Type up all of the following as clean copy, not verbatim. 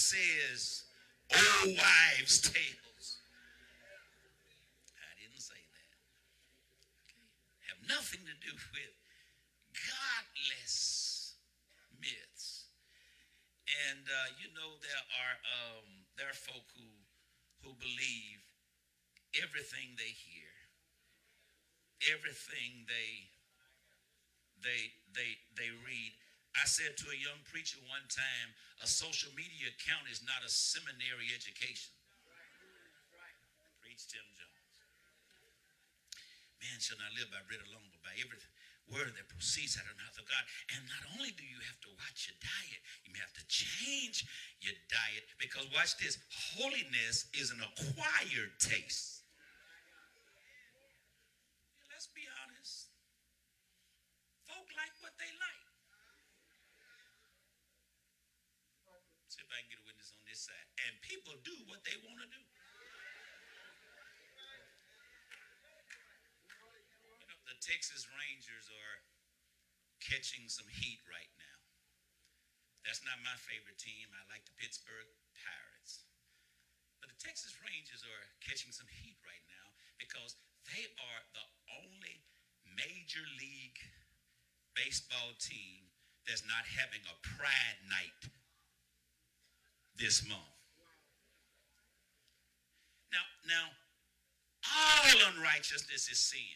says old wives' tales. I didn't say that. Okay. Have nothing to do with godless myths. And there are folk who believe everything they hear, everything they read. I said to a young preacher one time, a social media account is not a seminary education. Preach Tim Jones. Man shall not live by bread alone, but by every word that proceeds out of the mouth of God. And not only do you have to watch your diet, you may have to change your diet, because watch this, holiness is an acquired taste. Let's be honest. Folk like what they like. See if I can get a witness on this side. And people do what they want to do. The Texas Rangers are catching some heat right now. That's not my favorite team. I like the Pittsburgh Pirates. But the Texas Rangers are catching some heat right now because they are the only major league baseball team that's not having a pride night this month. Now, all unrighteousness is sin.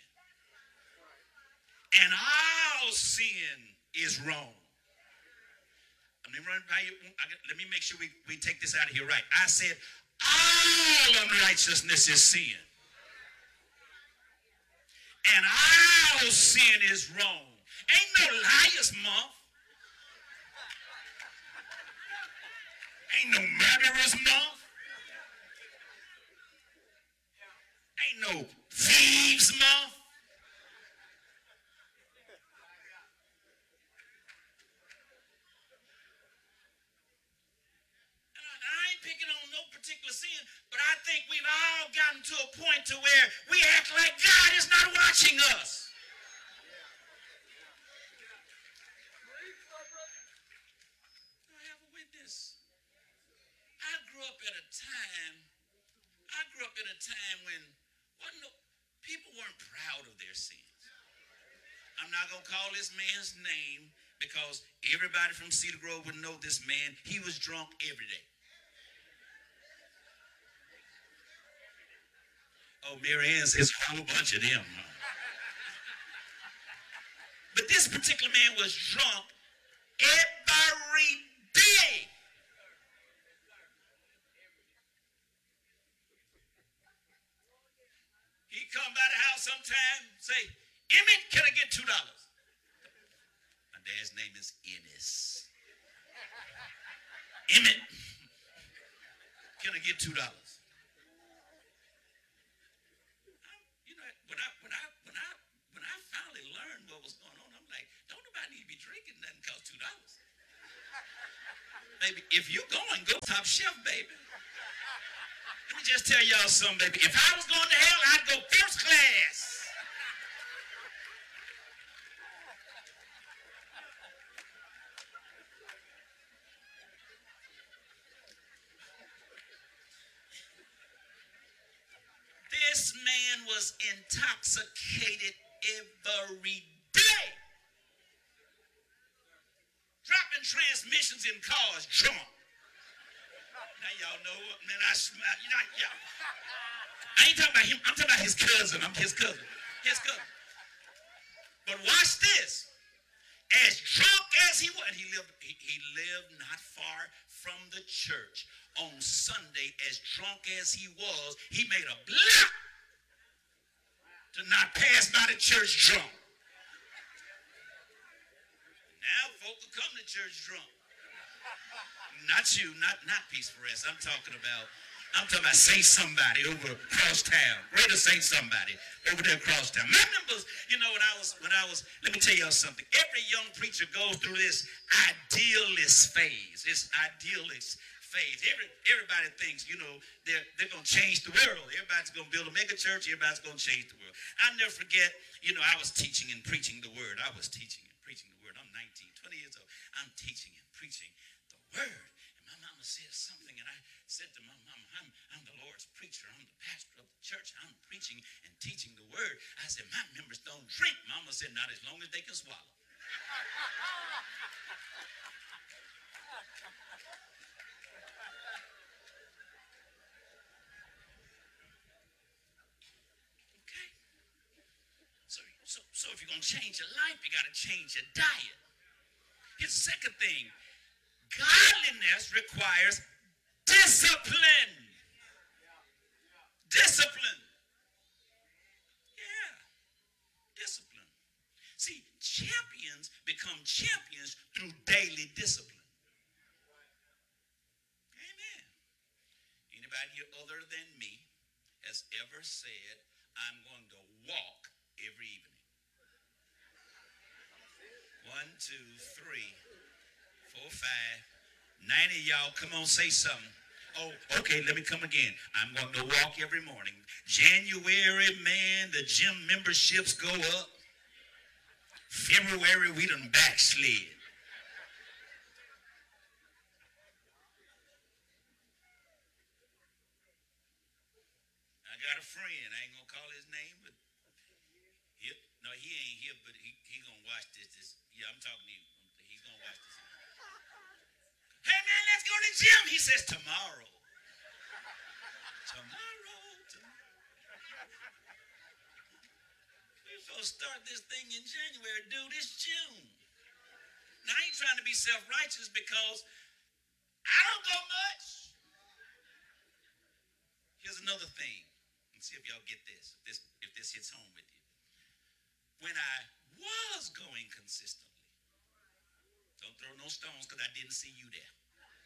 And all sin is wrong. Let me make sure we take this out of here right. I said all unrighteousness is sin. And all sin is wrong. Ain't no liars month. Ain't no murderers month. Ain't no thieves month. Picking on no particular sin, but I think we've all gotten to a point to where we act like God is not watching us. I have a witness. I grew up in a time when people weren't proud of their sins. I'm not going to call this man's name because everybody from Cedar Grove would know this man. He was drunk every day. Oh, Mary Ann says a whole bunch of them. But this particular man was drunk every day. He'd come by the house sometime, say, Emmett, can I get $2? My dad's name is Ennis. Emmett, can I get $2? When I finally learned what was going on, I'm like, don't nobody need to be drinking nothing cost $2. Baby, if you're going, go top shelf, baby. Let me just tell y'all something, baby. If I was going to hell, I'd go first class. This man was intoxicated every day. Dropping transmissions in cars, drunk. Now y'all know what, man, I smile. I ain't talking about him. I'm talking about his cousin. I'm his cousin. His cousin. But watch this. As drunk as he was, he lived not far from the church. On Sunday, as drunk as he was, he made a block to not pass by the church drunk. Now folk will come to church drunk. Not you, not Peaceful Rest. I'm talking about Saint Somebody over across town. Greater Saint Somebody over there across town. My members, when I was, let me tell y'all something. Every young preacher goes through this idealist phase. This idealist phase. Everybody thinks, they're going to change the world. Everybody's going to build a mega church. Everybody's going to change the world. I'll never forget, I was teaching and preaching the word. I'm 19, 20 years old. I'm teaching and preaching the word. And my mama said something said to my mama, I'm the Lord's preacher. I'm the pastor of the church. I'm preaching and teaching the word. I said, my members don't drink. Mama said, not as long as they can swallow. Okay? So if you're going to change your life, you got to change your diet. Here's the second thing. Godliness requires discipline. Discipline. Yeah. Discipline. See, champions become champions through daily discipline. Amen. Anybody here other than me has ever said, I'm going to walk every evening? 1, 2, 3, 4, 5, 90 of y'all, come on, say something. Oh, okay, let me come again. I'm going to walk every morning. January, man, the gym memberships go up. February, we done backslid. I got a friend, I ain't going to call his name, but he ain't here, but he going to watch this. Yeah, I'm talking to you. He's going to watch this. Hey, man, let's go to the gym. He says, tomorrow. We're supposed to start this thing in January. Dude, it's June. Now, I ain't trying to be self-righteous because I don't go much. Here's another thing. Let's see if y'all get this, if this hits home with you. When I was going consistently, don't throw no stones because I didn't see you there.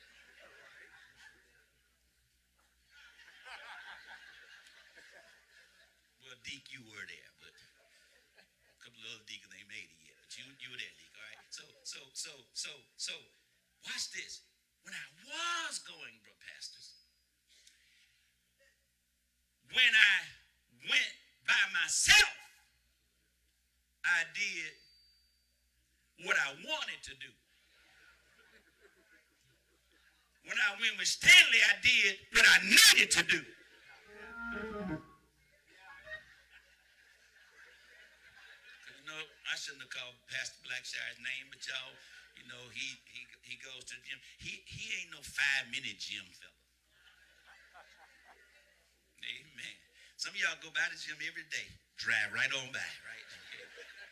Well, Deke, you were there, but a couple of other deacons ain't made it yet. But you were there, Deke, all right? So, watch this. When I was going, bro, pastors, when I went by myself, I did what I wanted to do. When I went with Stanley, I did what I needed to do. I shouldn't have called Pastor Blackshire's name, but y'all, he goes to the gym. He ain't no 5-minute gym fella. Amen. Some of y'all go by the gym every day, drive right on by, right? Okay.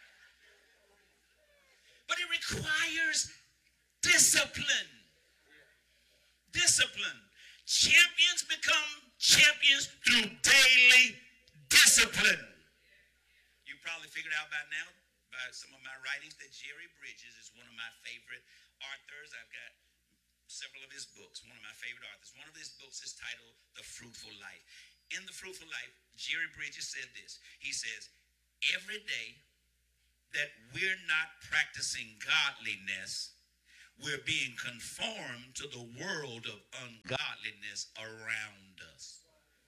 But it requires discipline. Discipline. Champions become champions through daily discipline. You probably figured out by now, by some of my writings, that Jerry Bridges is one of my favorite authors. I've got several of his books, one of my favorite authors. One of his books is titled The Fruitful Life. In The Fruitful Life, Jerry Bridges said this. He says, every day that we're not practicing godliness, we're being conformed to the world of ungodliness around us.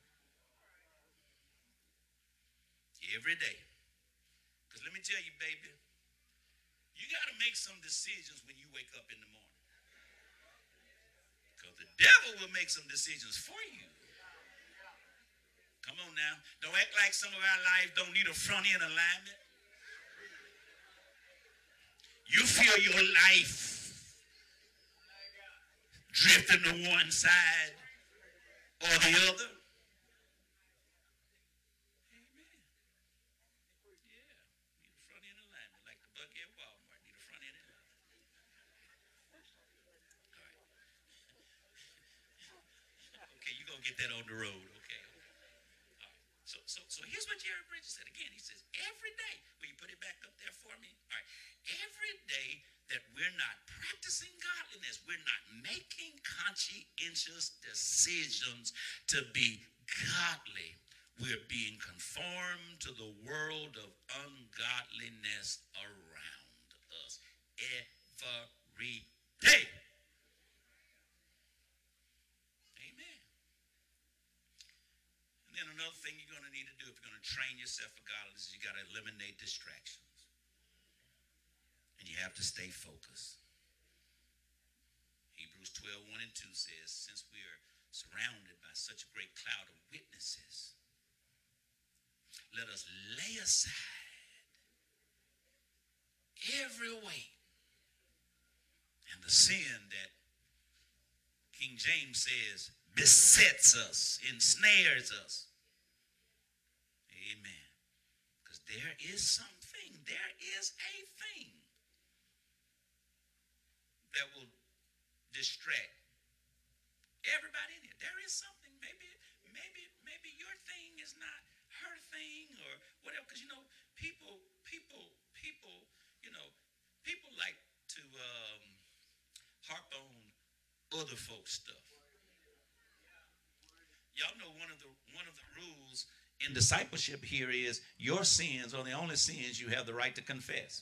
Every day. Because let me tell you, baby, you got to make some decisions when you wake up in the morning. Because the devil will make some decisions for you. Come on now. Don't act like some of our lives don't need a front end alignment. You feel your life drifting to one side or the other. Amen. Yeah. Need a front end alignment. Like the buggy at Walmart. Need a front end alignment. All right. Okay, you're going to get that on the road. Okay. All right. So here's what Jerry Bridges said. Again, he says, every day, will you put it back up there for me? All right. Every day that we're not practicing godliness, we're not making conscientious decisions to be godly, we're being conformed to the world of ungodliness around us every day. Amen. And then another thing you're going to need to do if you're going to train yourself for godliness is you got to eliminate distractions. And you have to stay focused. Hebrews 12:1 and 2 says, since we are surrounded by such a great cloud of witnesses, let us lay aside every weight and the sin that King James says besets us, ensnares us. Amen. Because there is a thing that will distract everybody in here. There is something. Maybe your thing is not her thing or whatever. Because people, people like to harp on other folks' stuff. Y'all know one of the rules in discipleship here is your sins are the only sins you have the right to confess.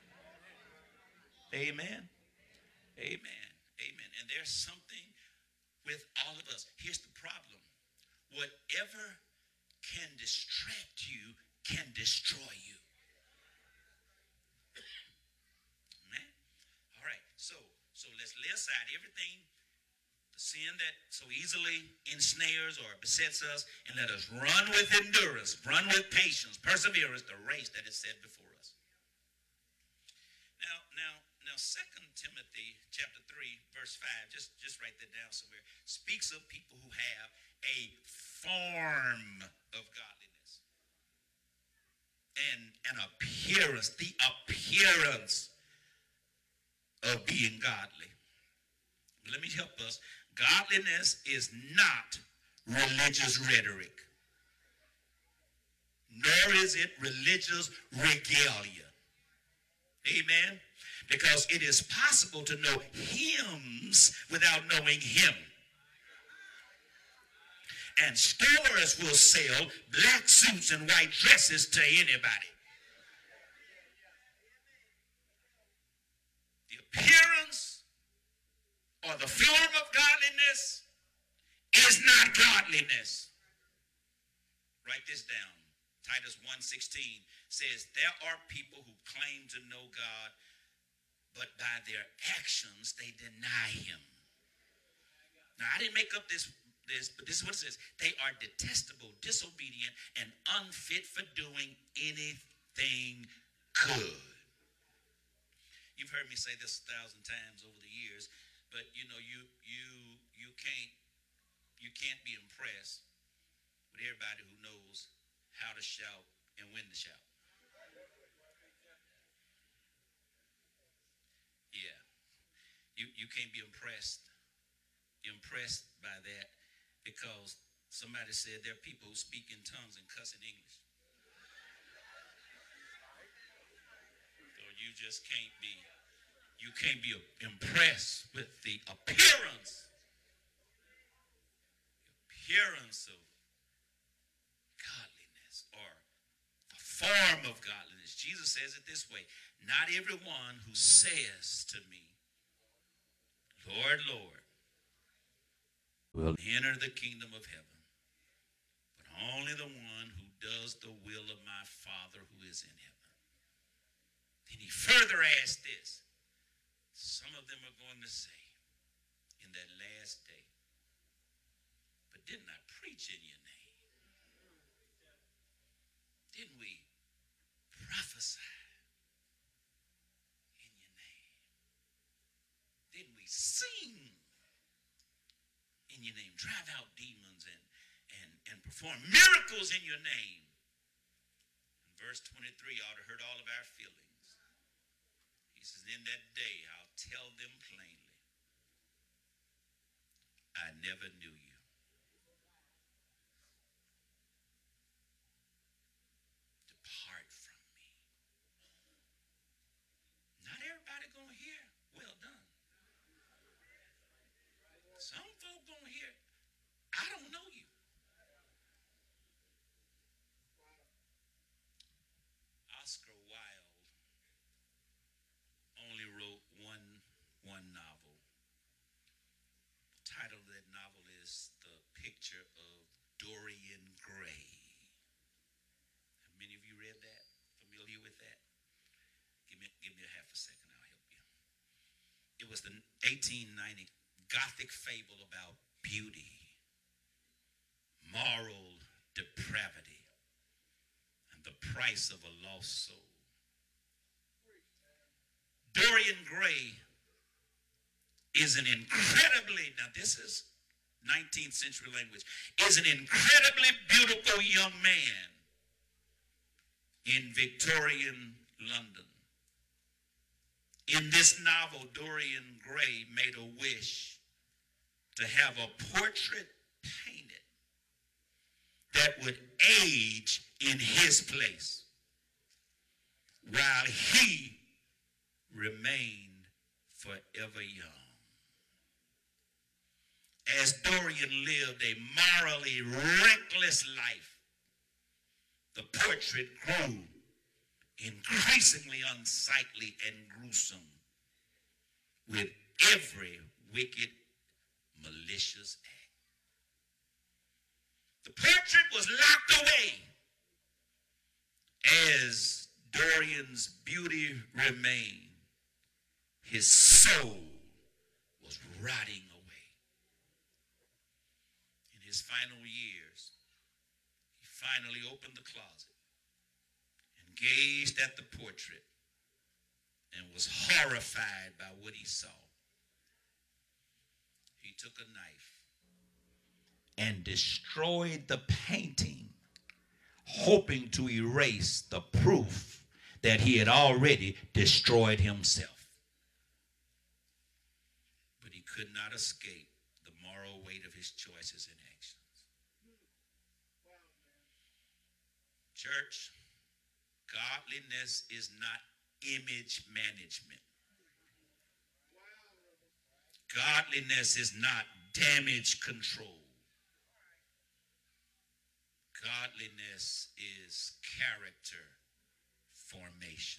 Amen. Amen. Amen. And there's something with all of us. Here's the problem. Whatever can distract you can destroy you. Amen. All right. So let's lay aside everything, the sin that so easily ensnares or besets us, and let us run with endurance, run with patience, perseverance, the race that is set before us. Now, 2 Timothy chapter 3, verse 5, just write that down somewhere, speaks of people who have a form of godliness and an appearance, the appearance of being godly. Let me help us. Godliness is not religious rhetoric, nor is it religious regalia. Amen? Because it is possible to know hymns without knowing him. And stores will sell black suits and white dresses to anybody. The appearance or the form of godliness is not godliness. Write this down. Titus 1:16 says, there are people who claim to know God, but by their actions they deny him. Now, I didn't make up this, but this is what it says. They are detestable, disobedient, and unfit for doing anything good. You've heard me say this 1,000 times over the years, but you can't be impressed with everybody who knows how to shout and when to shout. Yeah. You can't be impressed by that because somebody said there are people who speak in tongues and cuss in English. So you just can't be impressed with the appearance of godliness or the form of godliness. Jesus says it this way, not everyone who says to me, Lord, Lord, will enter the kingdom of heaven, but only the one who does the will of my Father who is in heaven. Then he further asked this. Some of them are going to say in that last day, but didn't I preach in your name? Didn't we prophesy in your name? Didn't we sing in your name, drive out demons and perform miracles in your name? In verse 23, you ought to hurt all of our feelings. He says, in that day, I'll tell them plainly, I never knew you. Depart from me. Not everybody gonna hear, well done. Some folk gonna hear, I don't know you. Oscar Wilde only wrote one novel. The title of that novel is The Picture of Dorian Gray. Have many of you read that? Familiar with that? Give me a half a second, I'll help you. It was the 1890 Gothic fable about beauty moral depravity and the price of a lost soul. Dorian Gray is an incredibly, now this is 19th century language, is an incredibly beautiful young man in Victorian London. In this novel, Dorian Gray made a wish to have a portrait painted that would age in his place while he remained forever young. As Dorian lived a morally reckless life, the portrait grew increasingly unsightly and gruesome with every wicked, malicious act. The portrait was locked away as Dorian's beauty remained. His soul was rotting away. In his final years, he finally opened the closet and gazed at the portrait and was horrified by what he saw. He took a knife and destroyed the painting, hoping to erase the proof that he had already destroyed himself. But he could not escape the moral weight of his choices and actions. Church, godliness is not image management. Godliness is not damage control. Godliness is character formation.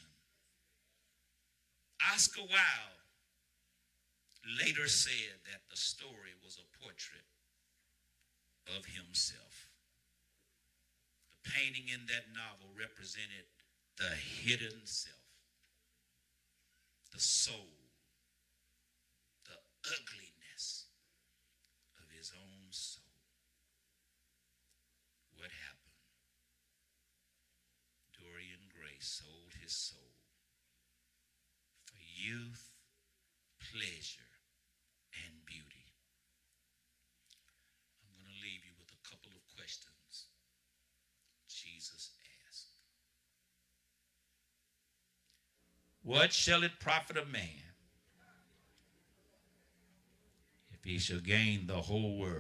Oscar Wilde later said that the story was a portrait of himself. The painting in that novel represented the hidden self, the soul, the ugliness of his own soul. What happened? Dorian Gray sold his soul for youth, pleasure, and beauty. I'm going to leave you with a couple of questions Jesus asked. What shall it profit a man if he shall gain the whole world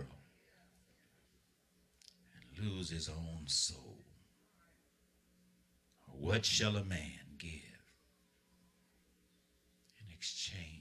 and lose his own soul? Or what shall a man give in exchange